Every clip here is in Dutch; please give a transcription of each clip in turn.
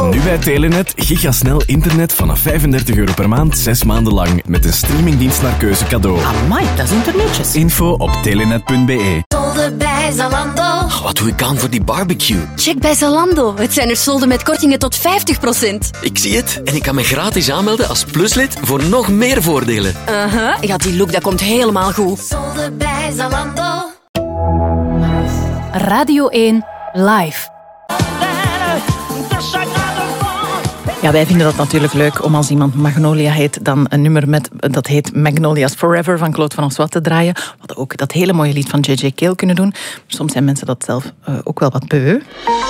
Nu bij Telenet, gigasnel internet vanaf €35 per maand, 6 maanden lang. Met een streamingdienst naar keuze cadeau. Amai, dat is internetjes. Info op telenet.be. Solden bij Zalando. Wat doe ik aan voor die barbecue? Check bij Zalando. Het zijn er solden met kortingen tot 50%. Ik zie het. En ik kan me gratis aanmelden als pluslid voor nog meer voordelen. Ja, die look dat komt helemaal goed. Solden bij Zalando. Radio 1 Live. Ja, wij vinden dat natuurlijk leuk om als iemand Magnolia heet, dan een nummer dat heet Magnolia's Forever van Claude François te draaien. We hadden ook dat hele mooie lied van J.J. Cale kunnen doen. Maar soms zijn mensen dat zelf ook wel wat beu.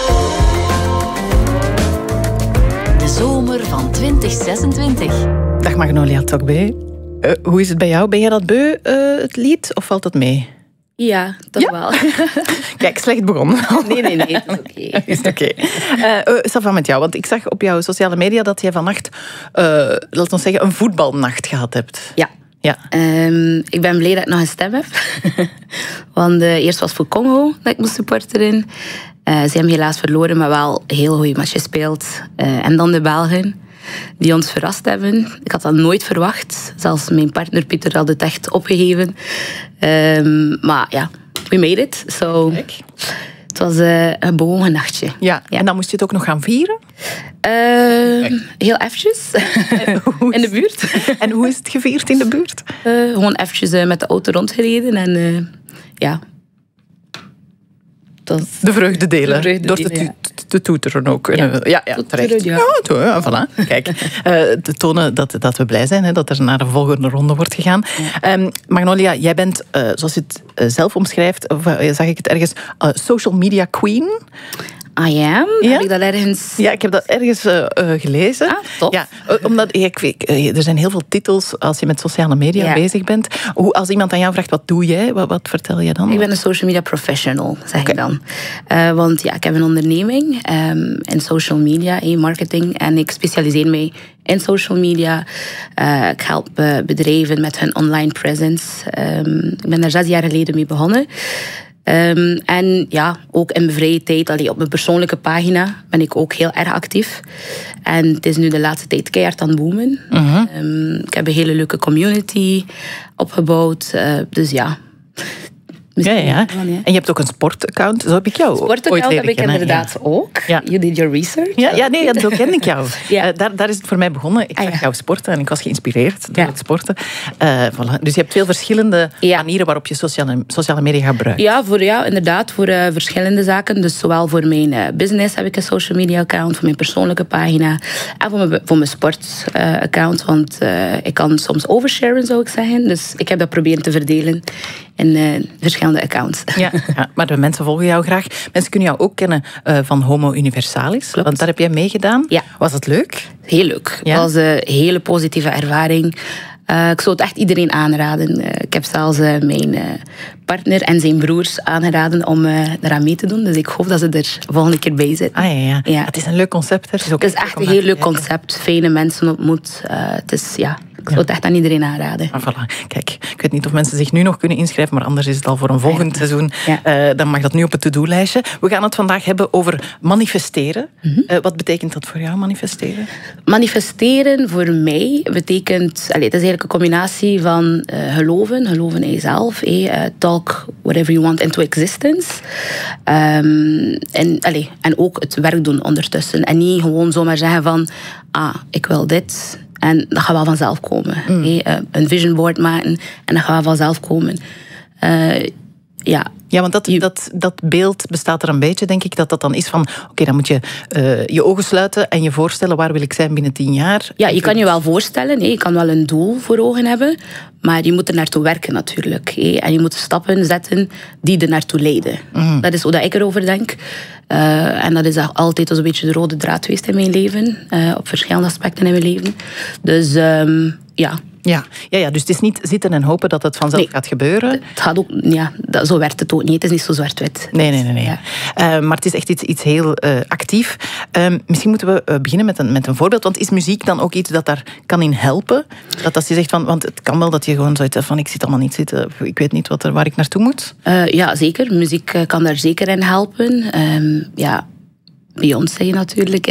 De zomer van 2026. Dag Magnolia, toch beu? Hoe is het bij jou? Ben jij dat beu, het lied, of valt het mee? Ja, toch wel. Kijk, slecht begonnen. Nee, dat is oké. Is het oké. Savan met jou, want ik zag op jouw sociale media dat jij vannacht, laten we zeggen, een voetbalnacht gehad hebt. Ja. Ik ben blij dat ik nog een stem heb. Want eerst was voor Congo dat ik moest supporteren. Ze hebben helaas verloren, maar wel een heel goede match gespeeld. En dan de Belgen, die ons verrast hebben. Ik had dat nooit verwacht. Zelfs mijn partner Pieter had het echt opgegeven. Maar ja, we made it. So, het was een bewogen nachtje. Ja, en dan moest je het ook nog gaan vieren? Heel eventjes. In de buurt. En hoe is het gevierd in de buurt? Gewoon eventjes met de auto rondgereden. En ja... De vreugde delen. Door te toeteren ook. Ja, terecht. Ja, voilà. Kijk, te tonen dat we blij zijn, hè, dat er naar de volgende ronde wordt gegaan. Ja. Magnolia, jij bent, zoals je het zelf omschrijft, of zag ik het ergens, social media queen. I am? Ja? Heb ik dat ergens... Ja, ik heb dat ergens gelezen. Tof. Ja, omdat er zijn heel veel titels als je met sociale media bezig bent. Als iemand aan jou vraagt, wat doe jij? Wat vertel je dan? Ik ben een social media professional, zeg ik dan. Want ik heb een onderneming in social media, marketing. En ik specialiseer mij in social media. Ik help bedrijven met hun online presence. Ik ben daar 6 jaar geleden mee begonnen. En ja, ook in mijn vrije tijd, op mijn persoonlijke pagina, ben ik ook heel erg actief. En het is nu de laatste tijd keihard aan het boomen. Ik heb een hele leuke community opgebouwd. Dus ja. Ja. En je hebt ook een sportaccount, zo heb ik jou sportaccount heb ik inderdaad ook. Ja. You did your research. Zo ken ik jou. Daar is het voor mij begonnen. Ik zag jou sporten en ik was geïnspireerd door het sporten. Voilà. Dus je hebt veel verschillende manieren waarop je sociale media gaat gebruiken. Ja, inderdaad, voor verschillende zaken. Dus zowel voor mijn business heb ik een social media account, voor mijn persoonlijke pagina en voor mijn sportaccount. Want ik kan soms oversharen, zou ik zeggen. Dus ik heb dat proberen te verdelen in verschillende accounts. Ja, maar de mensen volgen jou graag. Mensen kunnen jou ook kennen van Homo Universalis. Klopt. Want daar heb jij meegedaan. Ja. Was het leuk? Heel leuk. Het was een hele positieve ervaring. Ik zou het echt iedereen aanraden. Ik heb zelfs mijn partner en zijn broers aangeraden om eraan mee te doen. Dus ik hoop dat ze er de volgende keer bij zitten. Ja. Het is een leuk concept. Het is echt een heel leuk concept. Fijne mensen ontmoet. Het is, ik zou het echt aan iedereen aanraden. Voilà. Kijk, ik weet niet of mensen zich nu nog kunnen inschrijven, maar anders is het al voor een volgend seizoen. Ja. Dan mag dat nu op het to-do-lijstje. We gaan het vandaag hebben over manifesteren. Wat betekent dat voor jou, manifesteren? Manifesteren voor mij betekent... het is eigenlijk een combinatie van geloven in jezelf. Talk whatever you want into existence. En ook het werk doen ondertussen. En niet gewoon zomaar zeggen van... ik wil dit... En dat gaat wel vanzelf komen. Een vision board maken en dat gaat wel vanzelf komen. Ja, want dat beeld bestaat er een beetje, denk ik, dat dan is van... Oké, dan moet je je ogen sluiten en je voorstellen waar wil ik zijn binnen 10 jaar. Ja, je kan je wel voorstellen. Je kan wel een doel voor ogen hebben. Maar je moet er naartoe werken natuurlijk. En je moet stappen zetten die er naartoe leiden. Dat is hoe ik erover denk. En dat is altijd een beetje de rode draad geweest in mijn leven. Op verschillende aspecten in mijn leven. Dus ja... Ja, dus het is niet zitten en hopen dat het vanzelf gaat gebeuren. Het gaat ook, zo werkt het ook niet. Het is niet zo zwart-wit. Nee. Ja. Maar het is echt iets heel actief. Misschien moeten we beginnen met een voorbeeld. Want is muziek dan ook iets dat daar kan in helpen? Dat als je zegt van, want het kan wel dat je gewoon zoiets hebt van ik zit allemaal niet zitten, ik weet niet waar ik naartoe moet. Ja, zeker. Muziek kan daar zeker in helpen. Beyoncé natuurlijk